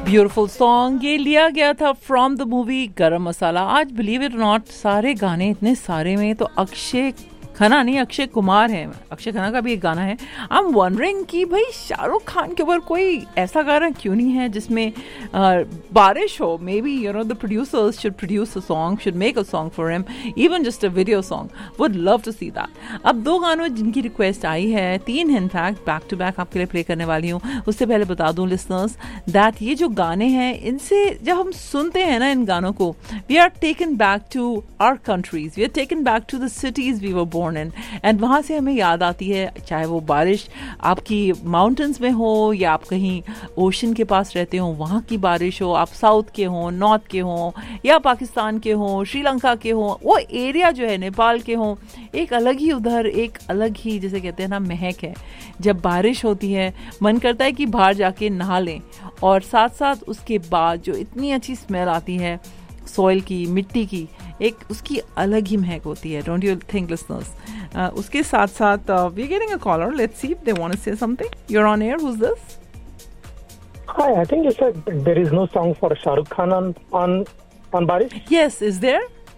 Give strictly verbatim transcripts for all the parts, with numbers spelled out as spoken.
Beautiful song ये लिया गया था फ्रॉम द मूवी गरम मसाला। आज बिलीव इट नॉट सारे गाने इतने सारे में तो अक्षय खन्ना नहीं अक्षय कुमार है। अक्षय खन्ना का भी एक गाना है। आई एम वंडरिंग कि भाई शाहरुख खान के ऊपर कोई ऐसा गाना क्यों नहीं है जिसमें uh, बारिश हो। May be you know the producers should produce a song, should make a song for him, even just a video song. Would love to see that. अब दो गानों जिनकी रिक्वेस्ट आई है, तीन है इनफैक्ट, बैक टू बैक आपके लिए play करने वाली हूँ। उससे पहले बता दूँ लिसनर्स दैट ये जो गाने हैं इनसे जब हम सुनते हैं ना इन गानों को, we are taken back to our countries, we are taken back to the cities we were born in, and वहाँ से हमें याद आती है, चाहे वो बारिश आपकी माउंटेन्स में हो या आप कहीं ओशन के पास रहते हो वहाँ की बारिश हो, आप साउथ के हो, नॉर्थ के हो या पाकिस्तान के हो, श्रीलंका के हो, वो एरिया जो है नेपाल के हो, एक अलग ही उधर एक अलग ही जैसे कहते हैं ना महक है। जब बारिश होती है मन करता है कि बाहर जाके नहा लें, और साथ साथ उसके बाद जो इतनी अच्छी स्मेल आती है सॉइल की, मिट्टी की, एक उसकी अलग ही महक होती है। Don't you think listeners? उसके साथ साथ we are getting a collar, let's see if they want to से something. You are on air, who is this? Hi, I think you said there is no song for Shah Rukh Khan on on on Barish. Yes, is there?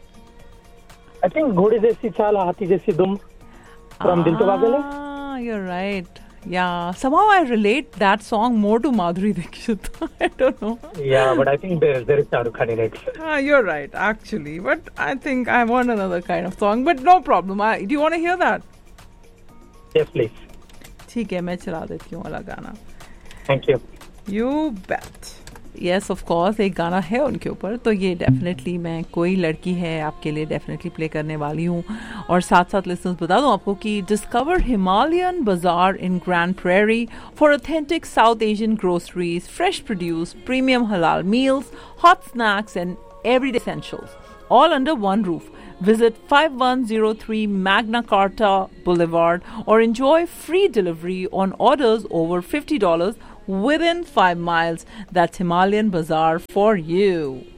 I think घोड़ी जैसी चाल हाथी जैसी दुम from Dil To Pagal hai. Ah, you're right. Yeah, somehow I relate that song more to Madhuri Dixit. I don't know. Yeah, but I think there there is Shah Rukh Khan in it. Ah, you're right, actually. But I think I want another kind of song. But no problem. I, do you want to hear that? Yes, please. ठीक है, मैं चला देती हूँ वाला गाना. Thank you. You bet. Yes, of course, एक गाना है उनके ऊपर, तो ये डेफिनेटली मैं कोई लड़की है आपके लिए डेफिनेटली प्ले करने वाली हूँ। और साथ साथ लिसनर्स बता दूँ आपको कि डिस्कवर हिमालयन बाजार इन grand prairie for authentic south Asian groceries, fresh produce, premium हलाल meals, hot snacks and everyday essentials, all under one roof. Visit five one zero three Magna Carta Boulevard or enjoy free delivery on orders over fifty dollars within five miles. That's Himalayan Bazaar for you.